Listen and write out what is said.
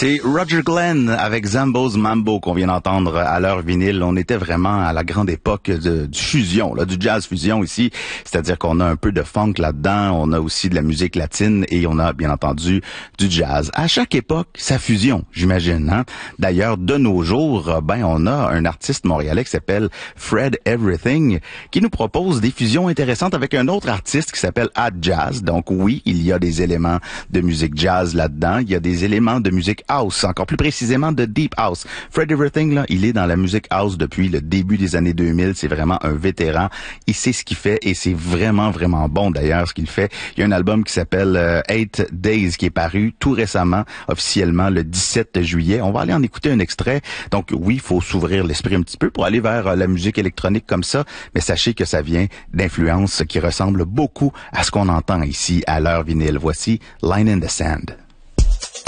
C'est Roger Glenn avec Zambo's Mambo qu'on vient d'entendre à l'heure vinyle. On était vraiment à la grande époque du fusion, là, du jazz fusion ici. C'est-à-dire qu'on a un peu de funk là-dedans, on a aussi de la musique latine et on a bien entendu du jazz. À chaque époque, sa fusion, j'imagine. Hein? D'ailleurs, de nos jours, on a un artiste montréalais qui s'appelle Fred Everything qui nous propose des fusions intéressantes avec un autre artiste qui s'appelle Ad Jazz. Donc oui, il y a des éléments de musique jazz là-dedans. Il y a des éléments de musique house, encore plus précisément de deep house. Fred Everything, là, il est dans la musique house depuis le début des années 2000. C'est vraiment un vétéran. Il sait ce qu'il fait et c'est vraiment, vraiment bon d'ailleurs ce qu'il fait. Il y a un album qui s'appelle 8 Days qui est paru tout récemment, officiellement le 17 juillet. On va aller en écouter un extrait. Donc oui, il faut s'ouvrir l'esprit un petit peu pour aller vers la musique électronique comme ça, mais sachez que ça vient d'influences qui ressemblent beaucoup à ce qu'on entend ici à l'heure vinyle. Voici Line in the Sand.